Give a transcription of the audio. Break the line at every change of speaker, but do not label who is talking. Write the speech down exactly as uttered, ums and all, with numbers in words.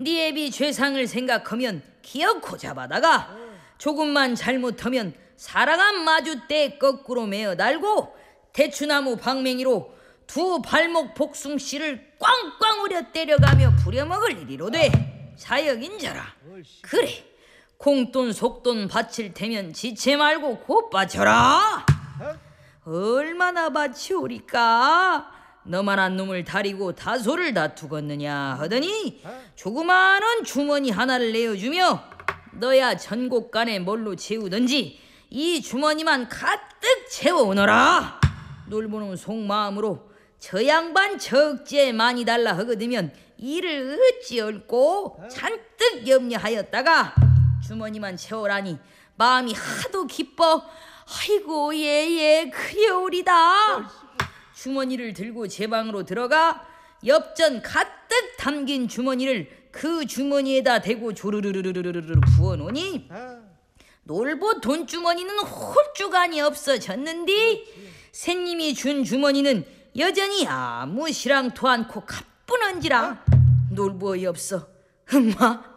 네 애비 죄상을 생각하면 기어코 잡아다가 조금만 잘못하면 사랑한 마주대 거꾸로 메어 달고 대추나무 방맹이로 두 발목 복숭씨를 꽝꽝 우려 때려가며 부려먹을 일이로 돼. 자역인자라. 그래, 공돈 속돈 바칠 테면 지체 말고 곧 바쳐라. 얼마나 바치오리까? 너만한 놈을 다리고 다소를 다투겠느냐 하더니 조그마한 주머니 하나를 내어주며 너야 전곡간에 뭘로 채우든지 이 주머니만 가득 채워오너라. 놀보는 속마음으로 저 양반 적재 많이 달라 하거든면 이를 어찌 얽고 잔뜩 염려하였다가 주머니만 채워라니 마음이 하도 기뻐 아이고 예예 그려오리다. 주머니를 들고 제 방으로 들어가 엽전 가득 담긴 주머니를 그 주머니에다 대고 조르르르르르르 부어놓으니 놀보 돈주머니는 홀쭉안이 없어졌는데 새님이 준 주머니는 여전히 아무 시랑토 않고 가뿐한지라 놀보 어이없어. 엄마